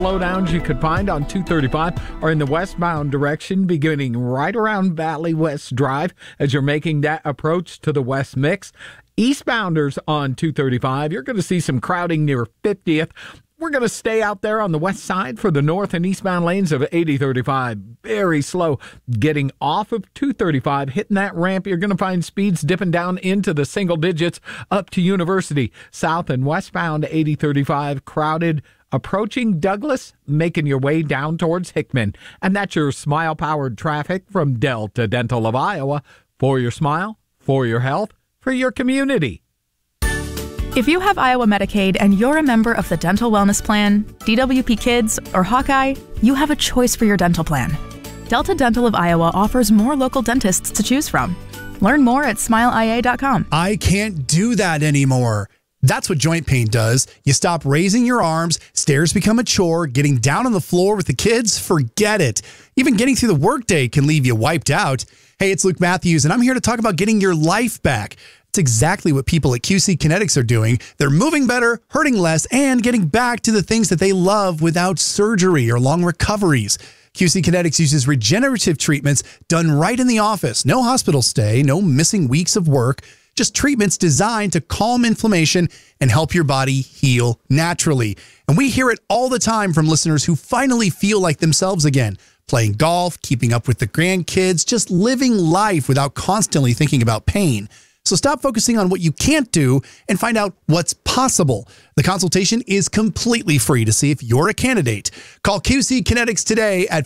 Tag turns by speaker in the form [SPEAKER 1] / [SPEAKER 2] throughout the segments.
[SPEAKER 1] Slowdowns you could find on 235 are in the westbound direction, beginning right around Valley West Drive as you're making that approach to the West Mix. Eastbounders on 235, you're going to see some crowding near 50th. We're going to stay out there on the west side for the north and eastbound lanes of 8035. Very slow getting off of 235, hitting that ramp. You're going to find speeds dipping down into the single digits up to University. South and westbound 8035, crowded approaching Douglas, making your way down towards Hickman. And that's your smile-powered traffic from Delta Dental of Iowa. For your smile, for your health, for your community.
[SPEAKER 2] If you have Iowa Medicaid and you're a member of the Dental Wellness Plan, DWP Kids, or Hawkeye, you have a choice for your dental plan. Delta Dental of Iowa offers more local dentists to choose from. Learn more at smileia.com.
[SPEAKER 3] I can't do that anymore. That's what joint pain does. You stop raising your arms, stairs become a chore, getting down on the floor with the kids, forget it. Even getting through the workday can leave you wiped out. Hey, it's Luke Matthews, and I'm here to talk about getting your life back. It's exactly what people at QC Kinetics are doing. They're moving better, hurting less, and getting back to the things that they love without surgery or long recoveries. QC Kinetics uses regenerative treatments done right in the office. No hospital stay, no missing weeks of work. Just treatments designed to calm inflammation and help your body heal naturally. And we hear it all the time from listeners who finally feel like themselves again. Playing golf, keeping up with the grandkids, just living life without constantly thinking about pain. So stop focusing on what you can't do and find out what's possible. The consultation is completely free to see if you're a candidate. Call QC Kinetics today at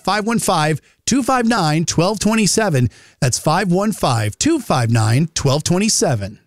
[SPEAKER 3] 515-259-1227. That's 515-259-1227.